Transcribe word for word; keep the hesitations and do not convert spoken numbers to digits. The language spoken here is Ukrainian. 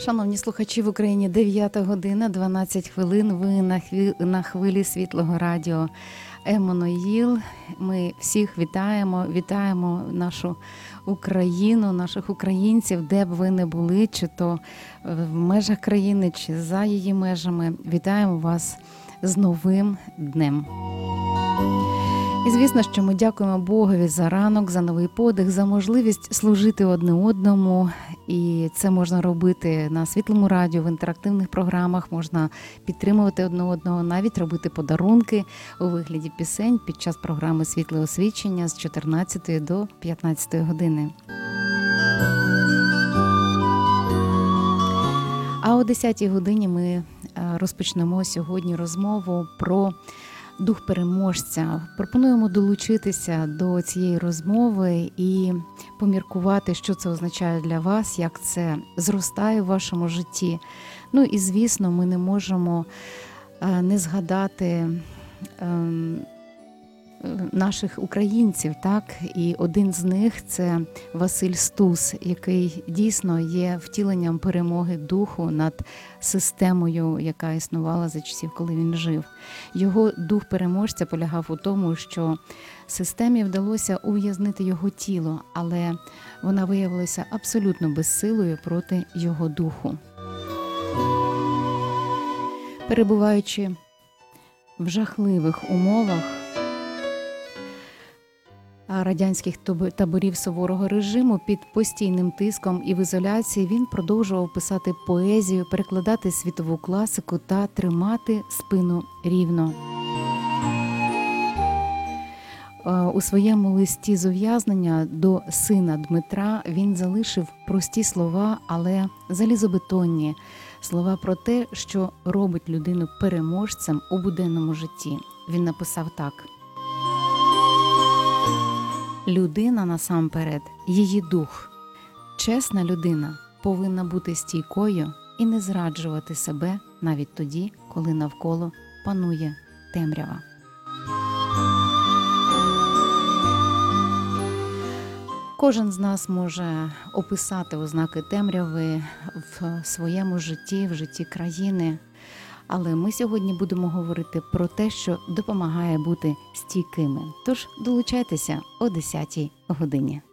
Шановні слухачі, в Україні дев'ята година, дванадцять хвилин. Ви на, хві... на хвилі Світлого радіо Еммануїл. Ми всіх вітаємо, вітаємо нашу Україну, наших українців, де б ви не були, чи то в межах країни, чи за її межами. Вітаємо вас з новим днем. І звісно, що ми дякуємо Богові за ранок, за новий подих, за можливість служити одне одному. І це можна робити на Світлому радіо, в інтерактивних програмах, можна підтримувати одне одного, навіть робити подарунки у вигляді пісень під час програми «Світле освічення» з чотирнадцятої до п'ятнадцятої години. А о десятій годині ми розпочнемо сьогодні розмову про дух переможця. Пропонуємо долучитися до цієї розмови і поміркувати, що це означає для вас, як це зростає в вашому житті. Ну і, звісно, ми не можемо не згадати наших українців, так? І один з них – це Василь Стус, який дійсно є втіленням перемоги духу над системою, яка існувала за часів, коли він жив. Його дух переможця полягав у тому, що системі вдалося ув'язнити його тіло, але вона виявилася абсолютно безсилою проти його духу. Перебуваючи в жахливих умовах радянських таборів суворого режиму під постійним тиском і в ізоляції, він продовжував писати поезію, перекладати світову класику та тримати спину рівно. У своєму листі з ув'язнення до сина Дмитра він залишив прості слова, але залізобетонні. Слова про те, що робить людину переможцем у буденному житті. Він написав так: «Людина насамперед, її дух. Чесна людина повинна бути стійкою і не зраджувати себе навіть тоді, коли навколо панує темрява». Кожен з нас може описати ознаки темряви в своєму житті, в житті країни. Але ми сьогодні будемо говорити про те, що допомагає бути стійкими. Тож долучайтеся о десятій годині.